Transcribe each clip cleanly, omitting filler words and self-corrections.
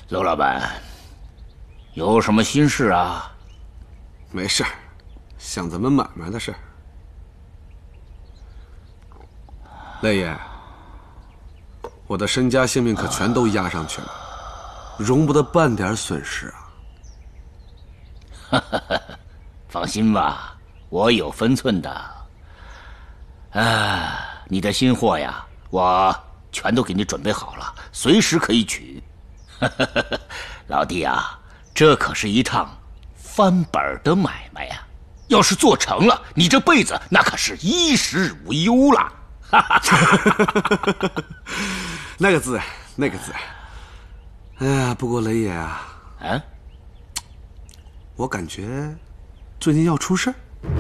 娄老板，有什么心事啊？ 没事儿，想咱们买卖的事儿。雷爷，我的身家性命可全都押上去了，容不得半点损失啊！放心吧，我有分寸的。你的新货呀，我全都给你准备好了，随时可以取。老弟啊，这可是一趟翻本的买卖呀！要是做成了，你这辈子那可是衣食无忧了。 那个字，那个字。哎呀，不过雷爷啊，我感觉最近要出事儿。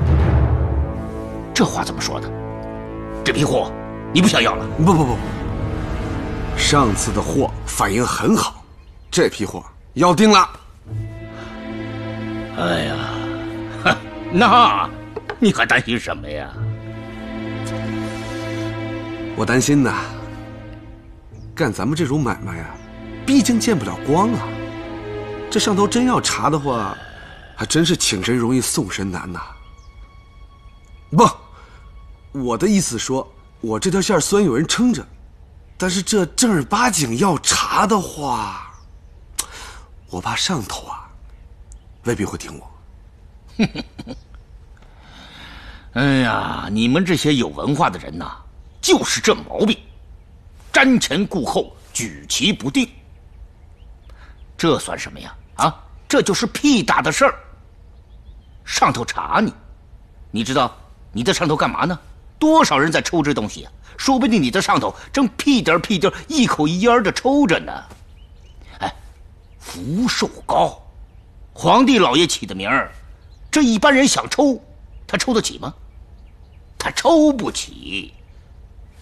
这话怎么说的？这批货你不想要了？ 不，上次的货反应很好，这批货要定了。 哎呀，那你还担心什么呀？ 我担心呐，干咱们这种买卖啊，毕竟见不了光啊。这上头真要查的话，还真是请神容易送神难呐。不，我的意思说，我这条线虽然有人撑着，但是这正儿八经要查的话，我怕上头啊未必会听我。 哎呀，你们这些有文化的人呐，就是这毛病，瞻前顾后，举棋不定。这算什么呀？这就是屁大的事儿。上头查你，你知道你在上头干嘛呢？多少人在抽这东西啊？说不定你在上头正屁颠屁颠一口一烟的抽着呢。福寿膏，皇帝老爷起的名儿，这一般人想抽，他抽得起吗？他抽不起。